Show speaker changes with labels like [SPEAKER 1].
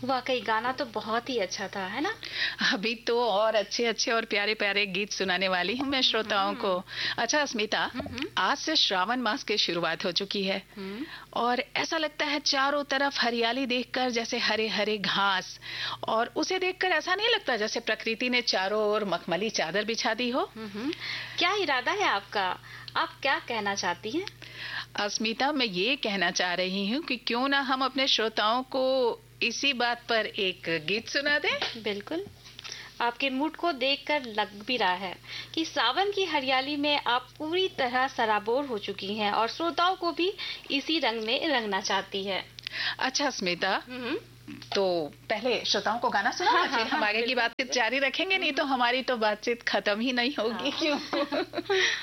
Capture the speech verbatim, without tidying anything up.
[SPEAKER 1] वाकई गाना तो बहुत ही अच्छा था, है ना?
[SPEAKER 2] अभी तो और अच्छे अच्छे और प्यारे प्यारे गीत सुनाने वाली हूँ मैं श्रोताओं को।
[SPEAKER 1] हम्म।
[SPEAKER 2] अच्छा अस्मिता,
[SPEAKER 1] हम्म।
[SPEAKER 2] आज से श्रावण मास की शुरुआत हो चुकी है
[SPEAKER 1] हम्म।
[SPEAKER 2] और ऐसा लगता है चारों तरफ हरियाली देखकर, जैसे हरे हरे घास, और उसे देखकर ऐसा नहीं लगता जैसे प्रकृति ने चारों ओर मखमली चादर बिछा दी हो।
[SPEAKER 1] हम्म। क्या इरादा है आपका? आप क्या कहना चाहती हैं?
[SPEAKER 2] अस्मिता, मैं ये कहना चाह रही हूँ कि क्यों ना हम अपने श्रोताओं को इसी बात पर एक गीत सुना दें।
[SPEAKER 1] बिल्कुल। आपके मूड को देखकर लग भी रहा है कि सावन की हरियाली में आप पूरी तरह सराबोर हो चुकी हैं और श्रोताओं को भी इसी रंग में रंगना चाहती है।
[SPEAKER 2] अच्छा स्मिता,
[SPEAKER 1] हम्म।
[SPEAKER 2] तो पहले श्रोताओं को गाना सुना,
[SPEAKER 1] हाँ,
[SPEAKER 2] फिर
[SPEAKER 1] हाँ,
[SPEAKER 2] हम
[SPEAKER 1] हाँ,
[SPEAKER 2] आगे की बातचीत जारी रखेंगे। नहीं तो हमारी तो बातचीत खत्म ही नहीं होगी।
[SPEAKER 1] हाँ।
[SPEAKER 2] क्यों?